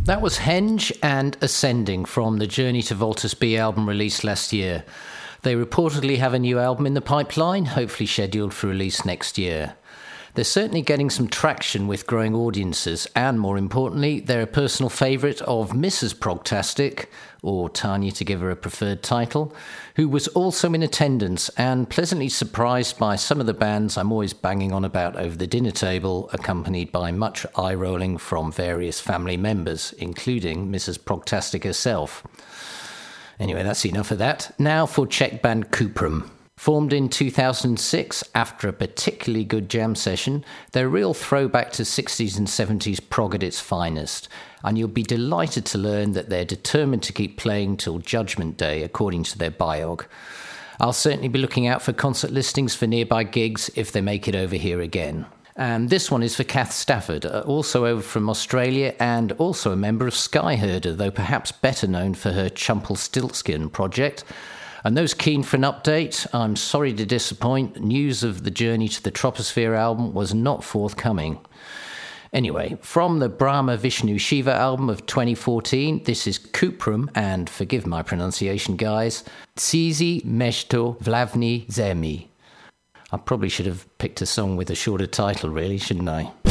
That was Henge and Ascending from the Journey to Voltus B album released last year. They reportedly have a new album in the pipeline, hopefully scheduled for release next year. They're certainly getting some traction with growing audiences, and more importantly, they're a personal favourite of Mrs. Progtastic, or Tanya to give her a preferred title, who was also in attendance and pleasantly surprised by some of the bands I'm always banging on about over the dinner table, accompanied by much eye-rolling from various family members, including Mrs. Progtastic herself. Anyway, that's enough of that. Now for Czech band Cuprum. Formed in 2006 after a particularly good jam session, they're a real throwback to 60s and 70s prog at its finest, and you'll be delighted to learn that they're determined to keep playing till Judgment Day, according to their biog. I'll certainly be looking out for concert listings for nearby gigs if they make it over here again. And this one is for Kath Stafford, also over from Australia and also a member of Skyherder, though perhaps better known for her Chumpelstiltskin project. And those keen for an update, I'm sorry to disappoint, news of the Journey to the Troposphere album was not forthcoming. Anyway, from the Brahma Vishnu Shiva album of 2014, this is Cuprum, and forgive my pronunciation, guys, Tsizi Meshto Vlavni Zemi. I probably should have picked a song with a shorter title, really, shouldn't I?